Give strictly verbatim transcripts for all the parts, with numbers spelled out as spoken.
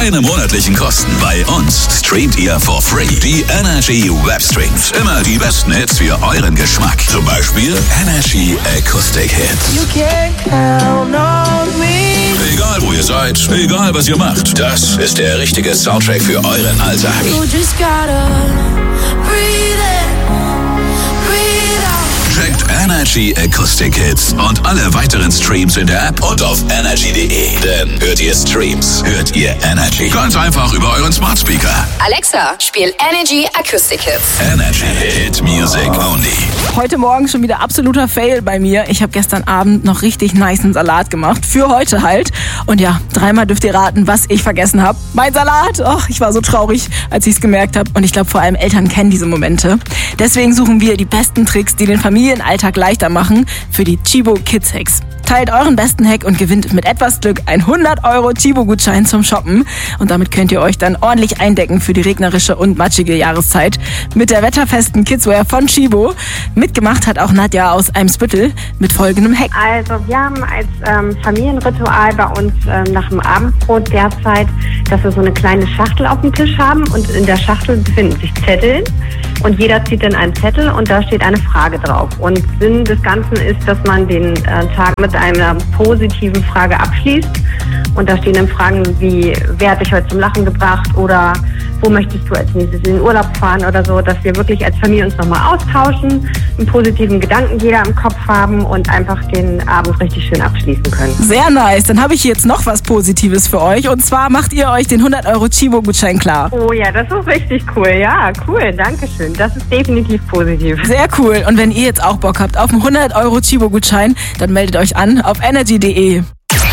keine monatlichen Kosten. Bei uns streamt ihr for free die Energy Webstreams. Immer die besten Hits für euren Geschmack. Zum Beispiel Energy Acoustic Hits. You can count on me. Egal wo ihr seid, egal was ihr macht, das ist der richtige Soundtrack für euren Alltag. You just gotta breathe in, breathe out. Checkt Energy Acoustic Hits und alle weiteren Streams in der App und auf energy punkt de. Denn hört ihr Streams, hört ihr Energy. Ganz einfach über euren Smart Speaker. Alexa, spiel Energy Acoustic Hits. Energy Hit Music Only. Heute Morgen schon wieder absoluter Fail bei mir. Ich habe gestern Abend noch richtig nicen Salat gemacht. Für heute halt. Und ja, dreimal dürft ihr raten, was ich vergessen habe. Mein Salat! Och, ich war so traurig, als ich es gemerkt habe. Und ich glaube, vor allem Eltern kennen diese Momente. Deswegen suchen wir die besten Tricks, die den Familienalltag leichter machen, für die Chibo Kids Hacks. Teilt euren besten Hack und gewinnt mit etwas Glück einen hundert Euro Chibo-Gutschein zum Shoppen. Und damit könnt ihr euch dann ordentlich eindecken für die regnerische und matschige Jahreszeit. Mit der wetterfesten Kidswear von Chibo. Mitgemacht hat auch Nadja aus Eimsbüttel mit folgendem Hack. Also wir haben als ähm, Familienritual bei uns ähm, nach dem Abendbrot derzeit, dass wir so eine kleine Schachtel auf dem Tisch haben und in der Schachtel befinden sich Zettel und jeder zieht dann einen Zettel und da steht eine Frage drauf. Und Sinn des Ganzen ist, dass man den äh, Tag mit einer positiven Frage abschließt und da stehen dann Fragen wie, wer hat dich heute zum Lachen gebracht oder wo möchtest du als nächstes in den Urlaub fahren oder so, dass wir wirklich als Familie uns nochmal austauschen, einen positiven Gedanken jeder im Kopf haben und einfach den Abend richtig schön abschließen können. Sehr nice. Dann habe ich jetzt noch was Positives für euch. Und zwar macht ihr euch den hundert Euro Chibo-Gutschein klar. Oh ja, das ist richtig cool. Ja, cool. Dankeschön. Das ist definitiv positiv. Sehr cool. Und wenn ihr jetzt auch Bock habt auf einen hundert Euro Chibo-Gutschein, dann meldet euch an auf energy punkt de.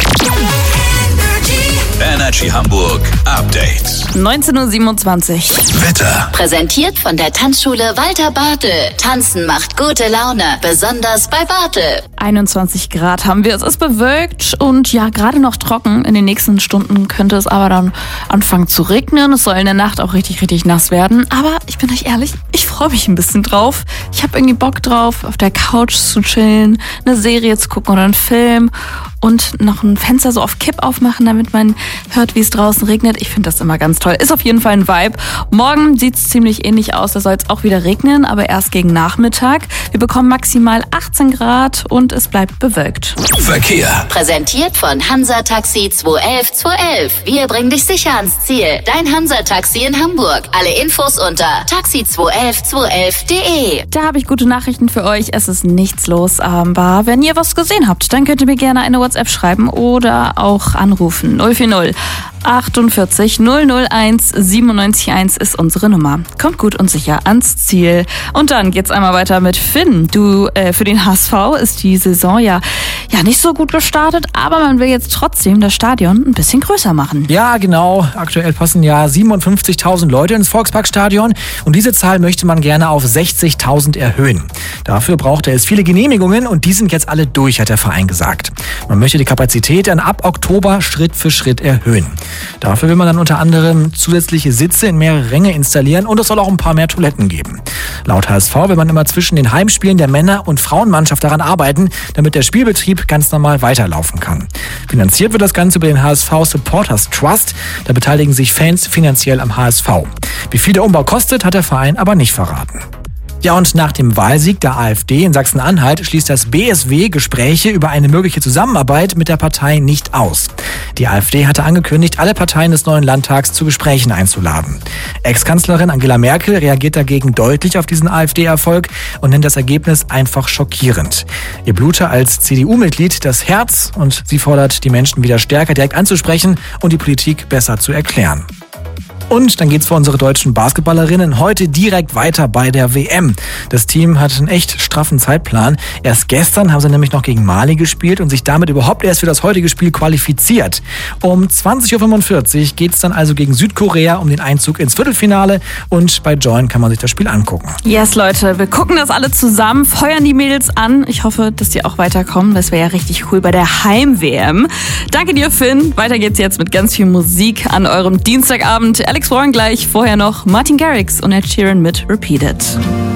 Energy Hamburg Update. neunzehn Uhr siebenundzwanzig. Wetter. Präsentiert von der Tanzschule Walter Bartel. Tanzen macht gute Laune, besonders bei Bartel. einundzwanzig Grad haben wir. Es ist bewölkt und ja, gerade noch trocken. In den nächsten Stunden könnte es aber dann anfangen zu regnen. Es soll in der Nacht auch richtig, richtig nass werden. Aber ich bin euch ehrlich, ich freue mich ein bisschen drauf. Ich habe irgendwie Bock drauf, auf der Couch zu chillen, eine Serie zu gucken oder einen Film und noch ein Fenster so auf Kipp aufmachen, damit man hört, wie es draußen regnet. Ich finde das immer ganz toll. Ist auf jeden Fall ein Vibe. Morgen sieht es ziemlich ähnlich aus. Da soll es auch wieder regnen, aber erst gegen Nachmittag. Wir bekommen maximal achtzehn Grad und es bleibt bewölkt. Verkehr. Präsentiert von Hansa Taxi zwei elf zwei elf. Wir bringen dich sicher ans Ziel. Dein Hansa Taxi in Hamburg. Alle Infos unter taxi zwei elf zwei elf punkt de. Da habe ich gute Nachrichten für euch. Es ist nichts los, aber wenn ihr was gesehen habt, dann könnt ihr mir gerne eine WhatsApp schreiben oder auch anrufen. null vier null achtundvierzig null null eins siebenundneunzig eins ist unsere Nummer. Kommt gut und sicher ans Ziel. Und dann geht's einmal weiter mit Finn. Du, äh, für den H S V ist die Saison ja, ja nicht so gut gestartet, aber man will jetzt trotzdem das Stadion ein bisschen größer machen. Ja, genau. Aktuell passen ja siebenundfünfzigtausend Leute ins Volksparkstadion und diese Zahl möchte man gerne auf sechzigtausend erhöhen. Dafür brauchte es viele Genehmigungen und die sind jetzt alle durch, hat der Verein gesagt. Man möchte die Kapazität dann ab Oktober Schritt für Schritt erhöhen. Dafür will man dann unter anderem zusätzliche Sitze in mehrere Ränge installieren und es soll auch ein paar mehr Toiletten geben. Laut H S V will man immer zwischen den Heimspielen der Männer- und Frauenmannschaft daran arbeiten, damit der Spielbetrieb ganz normal weiterlaufen kann. Finanziert wird das Ganze über den H S V Supporters Trust. Da beteiligen sich Fans finanziell am H S V. Wie viel der Umbau kostet, hat der Verein aber nicht verraten. Ja, und nach dem Wahlsieg der AfD in Sachsen-Anhalt schließt das B S W Gespräche über eine mögliche Zusammenarbeit mit der Partei nicht aus. Die AfD hatte angekündigt, alle Parteien des neuen Landtags zu Gesprächen einzuladen. Ex-Kanzlerin Angela Merkel reagiert dagegen deutlich auf diesen AfD-Erfolg und nennt das Ergebnis einfach schockierend. Ihr blute als C D U-Mitglied das Herz und sie fordert, die Menschen wieder stärker direkt anzusprechen und die Politik besser zu erklären. Und dann geht's für unsere deutschen Basketballerinnen heute direkt weiter bei der W M. Das Team hat einen echt straffen Zeitplan. Erst gestern haben sie nämlich noch gegen Mali gespielt und sich damit überhaupt erst für das heutige Spiel qualifiziert. Um zwanzig Uhr fünfundvierzig geht's dann also gegen Südkorea um den Einzug ins Viertelfinale und bei Join kann man sich das Spiel angucken. Yes, Leute, wir gucken das alle zusammen, feuern die Mädels an. Ich hoffe, dass die auch weiterkommen. Das wäre ja richtig cool bei der Heim-W M. Danke dir, Finn. Weiter geht's jetzt mit ganz viel Musik an eurem Dienstagabend. Alex Warren gleich, vorher noch Martin Garrix und Ed Sheeran mit Repeat It.